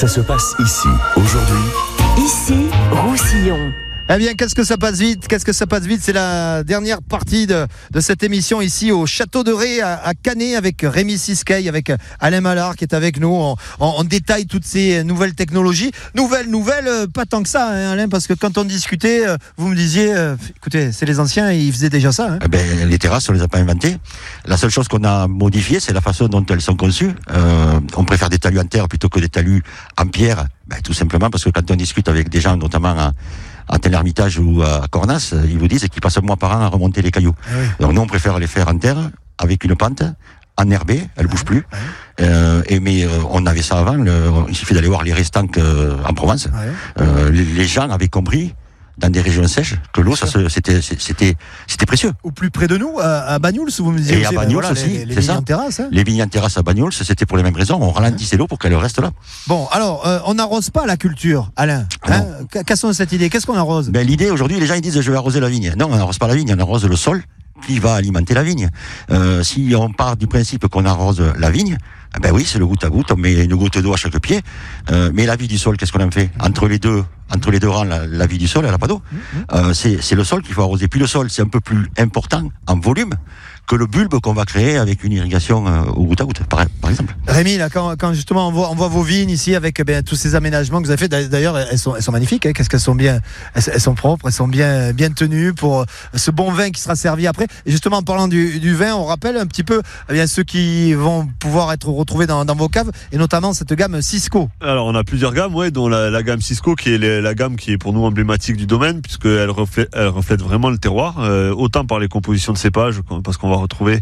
Ça se passe ici, aujourd'hui. Ici, Roussillon. Eh bien, qu'est-ce que ça passe vite, c'est la dernière partie de cette émission ici au Château de Ré à Canet avec Rémi Siskay, avec Alain Mallard qui est avec nous. On détaille toutes ces nouvelles technologies. Nouvelles, pas tant que ça, hein, Alain, parce que quand on discutait, vous me disiez, écoutez, c'est les anciens, ils faisaient déjà ça. Hein. Les terrasses, on les a pas inventées. La seule chose qu'on a modifiée, c'est la façon dont elles sont conçues. On préfère des talus en terre plutôt que des talus en pierre, tout simplement parce que quand on discute avec des gens, notamment à Tel-Hermitage ou à Cornas, ils vous disent qu'ils passent un mois par an à remonter les cailloux. Ah oui. Donc nous, on préfère les faire en terre, avec une pente, enherbée, elle bouge plus. Mais on avait ça avant, il suffit d'aller voir les restants en Provence. Les gens avaient compris, dans des régions sèches, que l'eau, c'était précieux. Ou plus près de nous, à Bagnouls, vous me disiez. Et à Bagnouls aussi, les vignes en terrasse. Hein. Les vignes en terrasse à Bagnouls, c'était pour les mêmes raisons. On ralentissait l'eau pour qu'elle reste là. Bon, alors, on n'arrose pas la culture, Alain. Hein, cassons cette idée. Qu'est-ce qu'on arrose ? L'idée, aujourd'hui, les gens ils disent je vais arroser la vigne. Non, on n'arrose pas la vigne, on arrose le sol qui va alimenter la vigne. Si on part du principe qu'on arrose la vigne, oui, c'est le goutte à goutte, on met une goutte d'eau à chaque pied. Mais la vie du sol, qu'est-ce qu'on en fait ? Entre les deux rangs, la vie du sol, elle n'a pas d'eau. C'est le sol qu'il faut arroser. Puis le sol, c'est un peu plus important en volume que le bulbe qu'on va créer avec une irrigation au goutte à goutte, par exemple. Rémi, là, quand justement on voit vos vignes ici avec tous ces aménagements que vous avez fait, d'ailleurs elles sont magnifiques, hein, qu'est-ce qu'elles sont bien, elles sont propres, elles sont bien tenues pour ce bon vin qui sera servi après. Et justement en parlant du vin, on rappelle un petit peu ceux qui vont pouvoir être retrouvés dans vos caves, et notamment cette gamme Cisco. Alors on a plusieurs gammes, dont la gamme Cisco qui est la gamme qui est pour nous emblématique du domaine, puisqu'elle reflète vraiment le terroir, autant par les compositions de cépages, parce qu'on va retrouver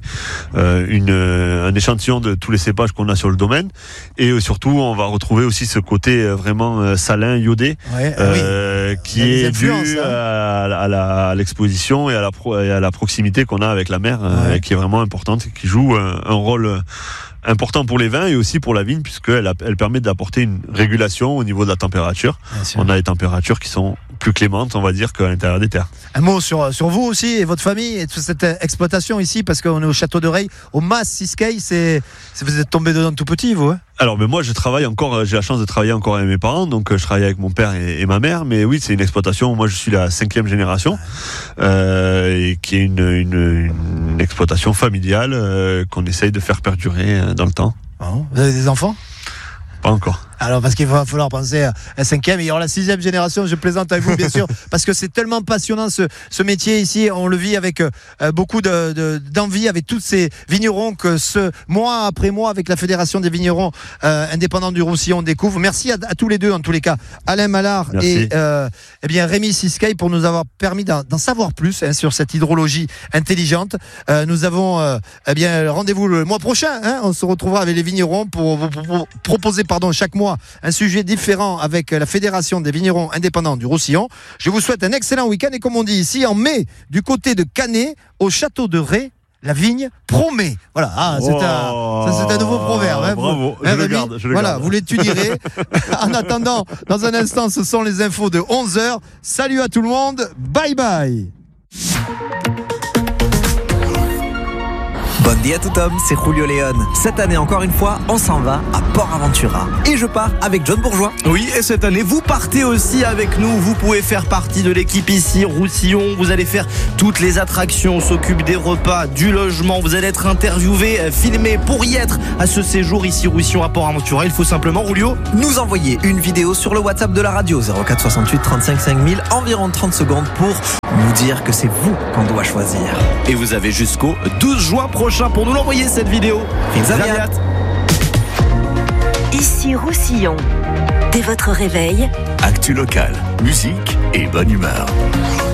un échantillon de tous les cépages qu'on a sur le domaine, et surtout on va retrouver aussi ce côté vraiment salin, iodé, qui est dû à l'exposition et à la proximité qu'on a avec la mer, qui est vraiment importante, qui joue un rôle important pour les vins et aussi pour la vigne, puisqu'elle permet d'apporter une régulation au niveau de la température. On a des températures qui sont plus clémentes, on va dire, qu'à l'intérieur des terres. Un mot sur vous aussi et votre famille et toute cette exploitation ici, parce qu'on est au Château de Ré, au Mas Siskay. Vous êtes tombé dedans tout petit, vous, hein? Alors, mais moi, j'ai la chance de travailler encore avec mes parents, donc je travaille avec mon père et ma mère, mais oui, c'est une exploitation. Moi, je suis la 5e génération, et qui est une exploitation familiale qu'on essaye de faire perdurer dans le temps. Bon, vous avez des enfants ? Pas encore. Alors, parce qu'il va falloir penser à la 5e, et il y aura la 6e génération, je plaisante avec vous, bien sûr, parce que c'est tellement passionnant ce métier ici. On le vit avec beaucoup d'envie, avec tous ces vignerons que mois après mois, avec la Fédération des vignerons indépendants du Roussillon, on découvre. Merci à tous les deux, en tous les cas, Alain Mallard et Rémi Siskay, pour nous avoir permis d'en savoir plus sur cette hydrologie intelligente. Nous avons rendez-vous le mois prochain. On se retrouvera avec les vignerons pour vous proposer chaque mois un sujet différent avec la Fédération des vignerons indépendants du Roussillon. Je vous souhaite un excellent week-end, et comme on dit ici, en mai, du côté de Canet, au Château de Ré, la vigne promet. Voilà, c'est un nouveau proverbe. Hein, bravo, je le garde. Voilà, vous l'étudierez. En attendant, dans un instant, ce sont les infos de 11h. Salut à tout le monde, bye bye. Bon dia tout homme, c'est Julio Leon. Cette année, encore une fois, on s'en va à Port Aventura. Et je pars avec John Bourgeois. Oui, et cette année, vous partez aussi avec nous. Vous pouvez faire partie de l'équipe ici, Roussillon. Vous allez faire toutes les attractions. On s'occupe des repas, du logement. Vous allez être interviewé, filmé pour y être à ce séjour ici, Roussillon, à Port Aventura. Il faut simplement, Julio, nous envoyer une vidéo sur le WhatsApp de la radio 04 68 35 5000, environ 30 secondes pour nous dire que c'est vous qu'on doit choisir. Et vous avez jusqu'au 12 juin prochain pour nous l'envoyer, cette vidéo. Ici Roussillon. Dès votre réveil, Actu locale, musique et bonne humeur.